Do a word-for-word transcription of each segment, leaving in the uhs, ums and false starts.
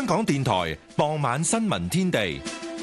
香港電台傍晚新聞天地。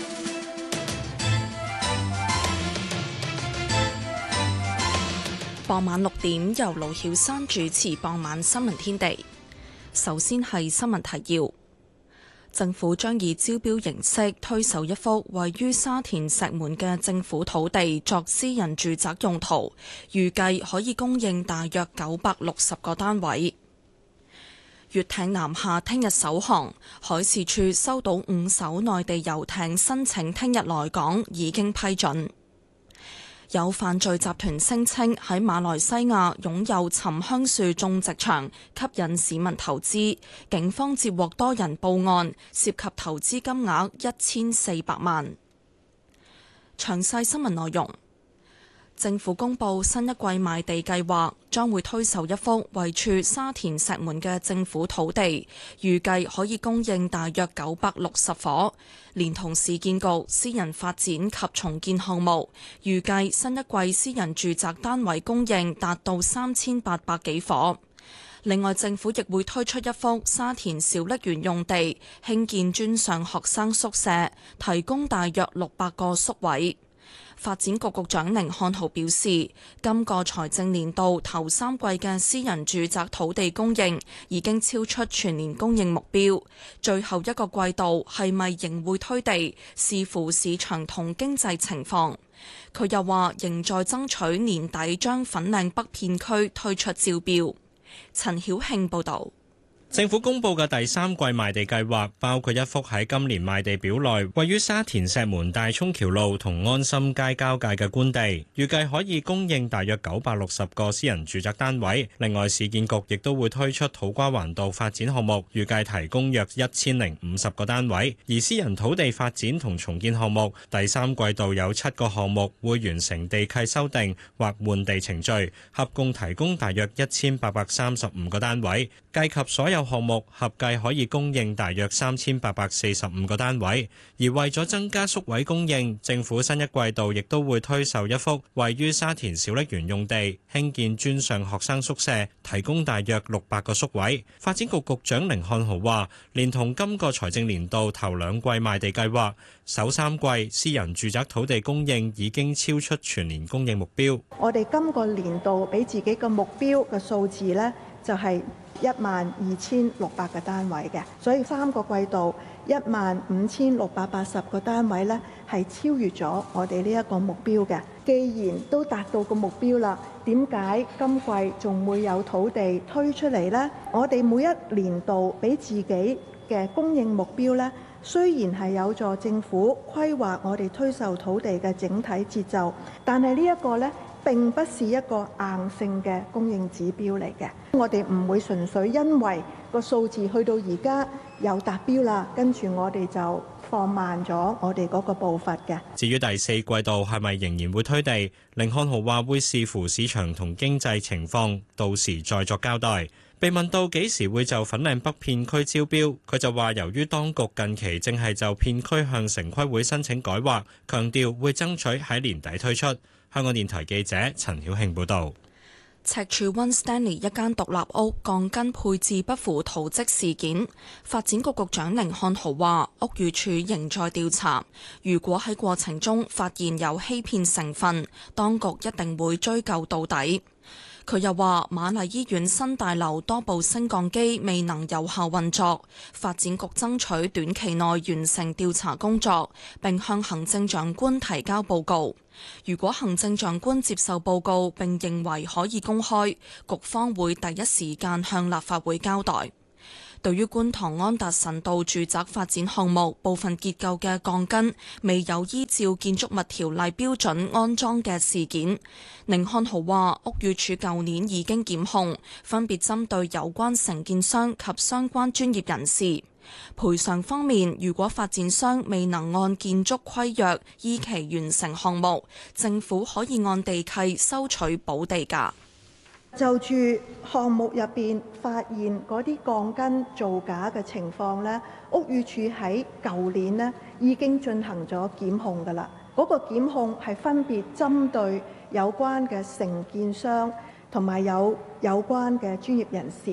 傍晚六點，由盧曉珊主持傍晚新聞天地。首先係新聞提要。政府將以招標形式推售一幅位於沙田石門嘅政府土地作私人住宅用途，預計可以供應大約九百六十個單位。粵艇南下聽日首航，海事處收到五艘內地遊艇申請聽日來港，已經批准。有犯罪集團聲稱喺馬來西亞擁有沉香樹種植場，吸引市民投資。警方接獲多人報案，涉及投資金額一千四百萬。詳細新聞內容。政府公布新一季賣地計劃，將會推售一幅位處沙田石門嘅政府土地，預計可以供應大約九百六十伙，連同市建局私人發展及重建項目，預計新一季私人住宅單位供應達到三千八百幾伙。另外，政府亦會推出一幅沙田小瀝源用地，興建專上學生宿舍，提供大約六百個宿位。發展局局長甯漢豪表示，今個財政年度頭三季嘅私人住宅土地供應已經超出全年供應目標，最後一個季度係咪仍會推地，視乎市場同經濟情況。佢又話，仍在爭取年底將粉嶺北片區推出招標。陳曉慶報導。 政府公布嘅第三季賣地計劃，包括一幅喺今年賣地表內位於沙田石門大涌橋路同安心街交界嘅官地，預計可以供應大約九百六十個私人住宅單位。另外，市建局亦都會推出土瓜灣道發展項目，預計提供約一千零五十個單位。而私人土地發展同重建項目，第三季度有七個項目會完成地契修訂或換地程序，合共提供大約一千八百三十五個單位，計及所有項目合計可以供應大約三千八百四十五個單位。而為咗增加宿位供應，政府新一季度亦都會推售一幅位於沙田小瀝源用地，興建專上學生宿舍，提供大約六百個宿位。發展局局長甯漢豪話，連同今個財政年度頭兩季賣地計劃，首三季私人住宅土地供應已經超出全年供應目標。 我哋今個年度俾自己嘅目標嘅數字呢，就係一萬二千六百個單位嘅，所以三個季度一萬五千六百八十個單位呢，係超越咗我哋呢一個目標嘅。既然都達到個目標啦，點解今季仲會有土地推出嚟呢？我哋每一年度俾自己嘅供應目標呢，雖然係有助政府規劃我哋推售土地嘅整體節奏，但係呢一個呢，並不是一個硬性嘅供應指標嚟嘅。我哋唔會純粹因為個數字去到而家又達標啦，跟住我哋就放慢咗我哋嗰個步伐嘅。 至於第四季度係咪仍然會推地，甯漢豪話會視乎市場同經濟情況，到時再作交代。被問到幾時會就粉嶺北片區招標，佢就話由於當局近期正係就片區向城規會申請改劃，強調會爭取喺年底推出。香港電台記者陳曉慶報導。 赤柱 One Stanley 一間獨立屋鋼筋配置不符圖則事件，發展局局長甯漢豪話，屋宇署仍在調查，如果喺過程中發現有欺騙成分，當局一定會追究到底。佢又話，瑪麗醫院新大樓多部升降機未能有效運作，發展局爭取短期內完成調查工作，並向行政長官提交報告。如果行政長官接受報告並認為可以公開，局方會第一時間向立法會交代。對於觀塘安達臣道住宅發展項目部分結構嘅鋼筋未有依照建築物條例標準安裝嘅事件，甯漢豪話屋宇署舊年已經檢控，分別針對有關承建商及相關專業人士。賠償方面，如果發展商未能按建築規約依期完成項目，政府可以按地契收取補地價。 就住項目入邊發現嗰啲鋼筋造假嘅情況呢，屋宇署喺舊年呢已經進行咗檢控㗎喇。嗰個檢控係分別針對有關嘅承建商同埋有有關嘅專業人士。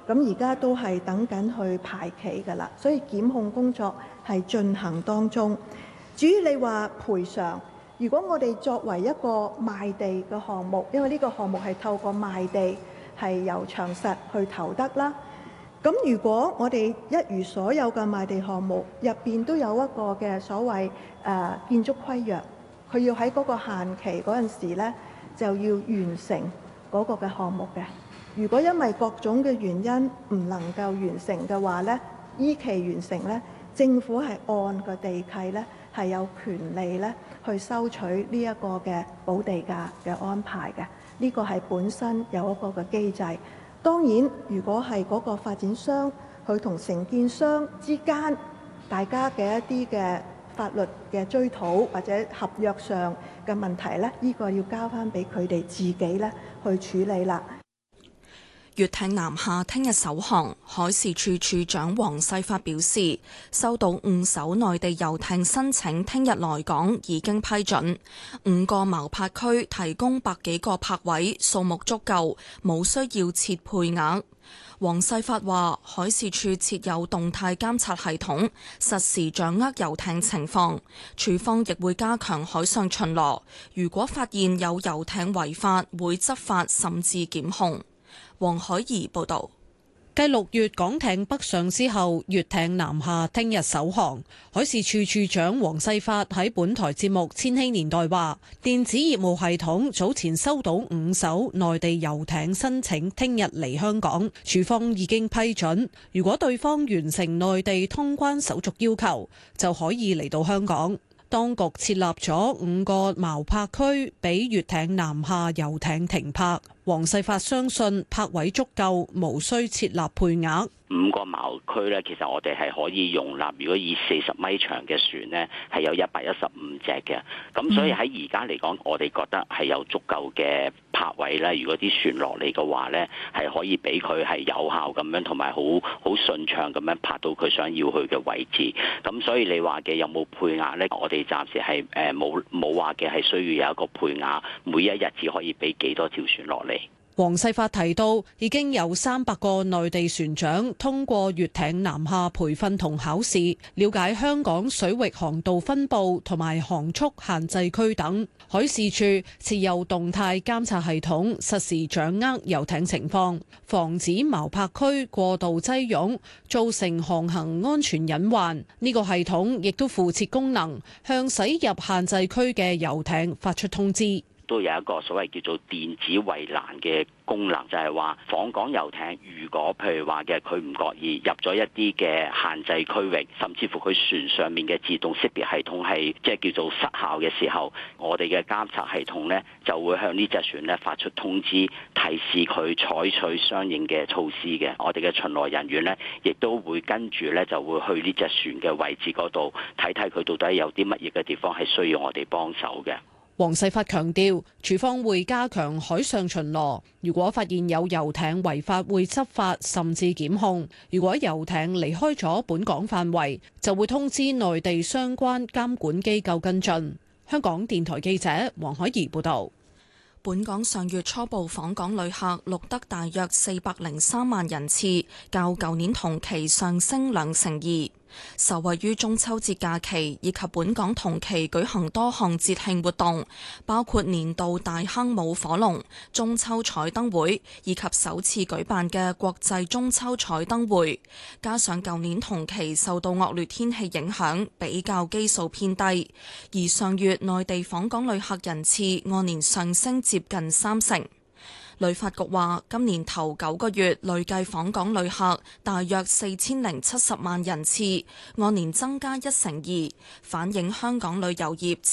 咁而家都係等緊去排期㗎啦，所以檢控工作係進行當中。至於你話賠償，如果我哋作為一個賣地嘅項目，因為呢個項目係透過賣地係由長實去投得啦。咁如果我哋一如所有嘅賣地項目入邊都有一個嘅所謂誒、呃、建築規約，佢要喺嗰個限期嗰陣時咧就要完成嗰個嘅項目嘅。如果因為各種嘅原因唔能夠完成嘅話咧，依期完成咧，政府係按個地契咧係有權利咧去收取呢一個嘅補地價嘅安排嘅。呢個係本身有一個嘅機制。當然，如果係嗰個發展商佢同承建商之間大家嘅一啲嘅法律嘅追討或者合約上嘅問題咧，呢個要交翻俾佢哋自己咧去處理啦。 粵艇南下聽日首航，海事處處長黃世發表示，收到五艘內地遊艇申請聽日來港已經批准，五個錨泊區提供百幾個泊位，數目足夠，冇需要設配額。黃世發話，海事處設有動態監察系統，實時掌握遊艇情況，處方亦會加強海上巡邏，如果發現有遊艇違法，會執法甚至檢控。黃海怡報道。 繼六月港艇北上之後，粵艇南下聽日首航。海事處處長黃世發喺本台節目《千禧年代》話，電子業務系統早前收到五艘內地遊艇申請聽日嚟香港，處方已經批准。如果對方完成內地通關手續要求，就可以嚟到香港。當局設立咗五個錨泊區，俾粵艇南下遊艇停泊。黃世發相信泊位足夠，無需設立配額。 五個錨區咧，其實我哋係可以容納，如果以四十米長嘅船呢，係有一百一十五隻嘅。咁所以喺而家嚟講，我哋覺得係有足夠嘅泊位咧。如果啲船落嚟嘅話呢，係可以俾佢係有效咁樣，同埋好好順暢咁樣泊到佢想要去嘅位置。咁所以你話嘅有冇配額呢？我哋暫時係誒冇冇話嘅係需要有一個配額，每一日只可以俾幾多條船落嚟。 黃世發提到，已經有三百個內地船長通過粵艇南下培訓同考試，了解香港水域航道分佈同埋航速限制區等。海事處設有動態監察系統，實時掌握遊艇情況，防止錨泊區過度擠擁，造成航行安全隱患。呢個系統亦都附設功能，向駛入限制區嘅遊艇發出通知。 都有一個所謂叫做電子圍欄嘅功能，就係話訪港遊艇如果譬如話嘅佢唔覺意入咗一啲嘅限制區域，甚至乎佢船上面嘅自動識別系統係即係叫做失效嘅時候，我哋嘅監察系統呢就會向呢隻船呢發出通知，提示佢採取相應嘅措施嘅。我哋嘅巡邏人員呢亦都會跟住呢就會去呢隻船嘅位置嗰度睇睇佢到底有啲乜嘢嘅地方係需要我哋幫手嘅。 黃世發強調，處方會加強海上巡邏，如果發現有遊艇違法，會執法甚至檢控。如果遊艇離開咗本港範圍，就會通知內地相關監管機構跟進。香港電台記者黃海怡報導。 本港上月初步訪港旅客錄得大約四百零三萬人次，較舊年同期上升兩成二。受惠於中秋節假期以及本港同期舉行多項節慶活動，包括年度大坑舞火龍、中秋彩燈會以及首次舉辦嘅國際中秋彩燈會，加上舊年同期受到惡劣天氣影響，比較基數偏低，而上月內地訪港旅客人次按年上升接近三成。旅發局話，今年頭九個月累計訪港旅客大約四千零七十萬人次，按年增加一成二，反映香港旅遊業